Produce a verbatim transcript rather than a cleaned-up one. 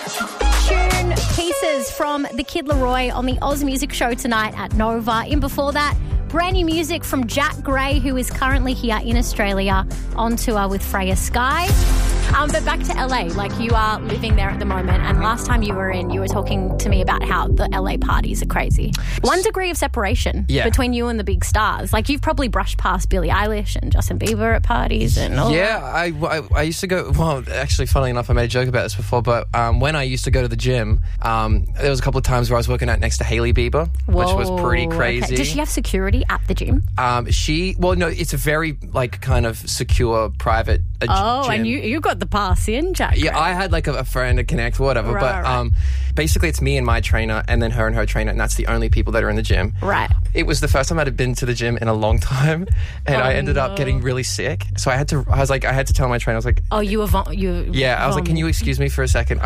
Tune pieces from the Kid Laroi on the Oz Music Show tonight at Nova. In before that, brand new music from Jack Gray, who is currently here in Australia on tour with Freya Sky. Um, but back to L A, like you are living there at the moment, and last time you were in, you were talking to me about how the L A parties are crazy. One degree of separation yeah. between you and the big stars. Like you've probably brushed past Billie Eilish and Justin Bieber at parties and all Yeah, that. I, I, I used to go, well, actually, funnily enough, I made a joke about this before, but um, when I used to go to the gym, um, there was a couple of times where I was working out next to Hailey Bieber, Whoa, which was pretty crazy. Okay. Does she have security at the gym? Um, she, well, no, it's a very, like, kind of secure, private uh, Oh, gym. and you you got the pass in, Jack. Yeah, Gray. I had like a, a friend to connect, whatever. Right, but right. um, basically, it's me and my trainer, and then her and her trainer, and that's the only people that are in the gym. Right. It was the first time I'd been to the gym in a long time, and Oh, I ended no. up getting really sick. So I had to. I was like, I had to tell my trainer. I was like, Oh, you were vom- you. yeah. I was like, can you excuse me for a second?